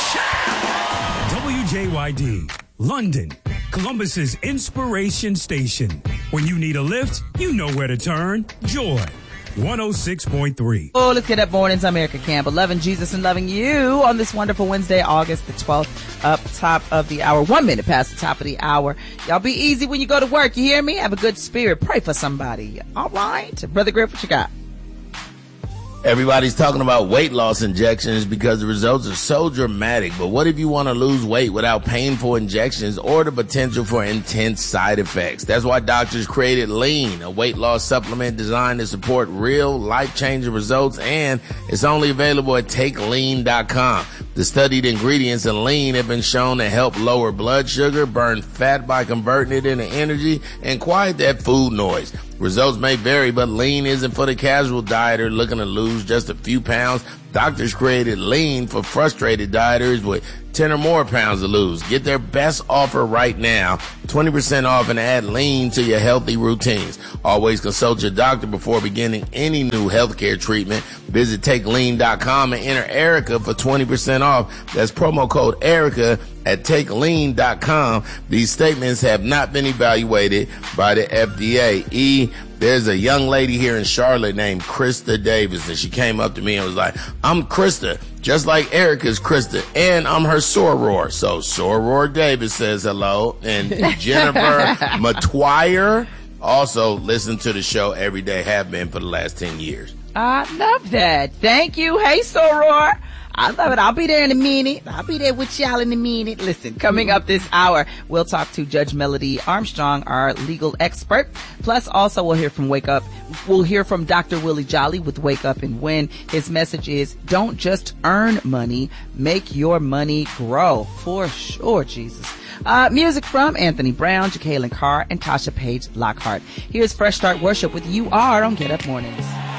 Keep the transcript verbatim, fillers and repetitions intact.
W J Y D, London, Columbus's inspiration station. When you need a lift, you know where to turn. Joy, one oh six point three. Oh, let's get up mornings. I'm Erica Campbell, loving Jesus and loving you on this wonderful Wednesday, August the twelfth, up top of the hour, one minute past the top of the hour. Y'all be easy when you go to work. You hear me? Have a good spirit. Pray for somebody. All right. Brother Griff, what you got? Everybody's talking about weight loss injections because the results are so dramatic. But what if you want to lose weight without painful injections or the potential for intense side effects? That's why doctors created Lean, a weight loss supplement designed to support real life-changing results, and it's only available at take lean dot com. The studied ingredients in Lean have been shown to help lower blood sugar, burn fat by converting it into energy, and quiet that food noise. Results may vary, but Lean isn't for the casual dieter looking to lose just a few pounds. Doctors created Lean for frustrated dieters with ten or more pounds to lose. Get their best offer right now, twenty percent off, and add Lean to your healthy routines. Always consult your doctor before beginning any new healthcare treatment. Visit take lean dot com and enter Erica for twenty percent off. That's promo code Erica at take lean dot com. These statements have not been evaluated by the F D A. E, there's a young lady here in Charlotte named Krista Davis, and she came up to me and was like, I'm Krista, just like Erica's Krista, and I'm her soror. So Soror Davis says hello, and Jennifer Matwire also listen to the show every day, have been for the last ten years. I love that. Thank you. Hey, Soror. I love it. I'll be there in a minute. I'll be there with y'all in a minute. Listen, coming up this hour, we'll talk to Judge Melody Armstrong, our legal expert. Plus, also, we'll hear from Wake Up. We'll hear from Doctor Willie Jolly with Wake Up and Win. His message is, don't just earn money, make your money grow. For sure, Jesus. Uh, music from Anthony Brown, Jacqueline Carr, and Tasha Page Lockhart. Here's Fresh Start Worship with You Are on Get Up Mornings.